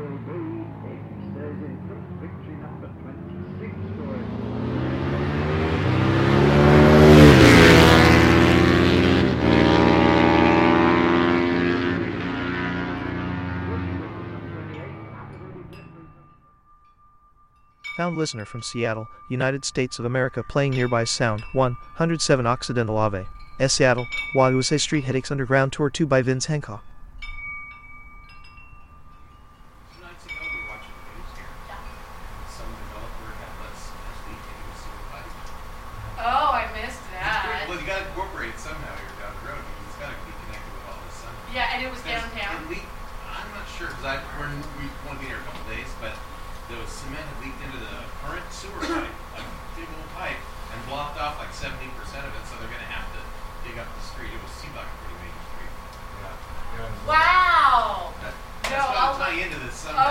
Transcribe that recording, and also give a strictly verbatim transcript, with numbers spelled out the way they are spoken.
Found listener from Seattle, United States of America playing nearby sound one oh seven Occidental Ave, S. Seattle, Y U S A Street Headaches Underground Tour two by Vince Hancock. Two nights ago we watched the news here. Yeah. Some developer had less S D into a sewer pipe. Oh, I missed that. Well, you got to incorporate it somehow here down the road because it's got to be connected with all this sun. Yeah, and it was downtown. It leaked, I'm not sure because I we're, we want to be here a couple days, but there was cement that leaked into the current sewer pipe, like a big old pipe, and blocked off like seventy percent of it. So they're going to have to dig up the street. It was seemed like a pretty major street. Yeah. Yeah. Wow. That, No, that's I'll going to tie into this somehow.